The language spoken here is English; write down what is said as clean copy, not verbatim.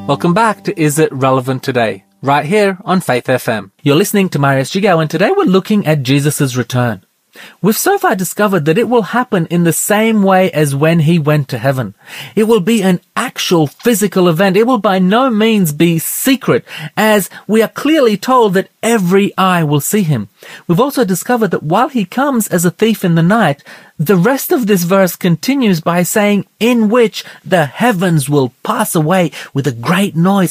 Welcome back to Is It Relevant Today? Right here on Faith FM. You're listening to Marius Jigao, and today we're looking at Jesus' return. We've so far discovered that it will happen in the same way as when he went to heaven. It will be an actual physical event. It will by no means be secret, as we are clearly told that every eye will see him. We've also discovered that while he comes as a thief in the night, the rest of this verse continues by saying, in which the heavens will pass away with a great noise,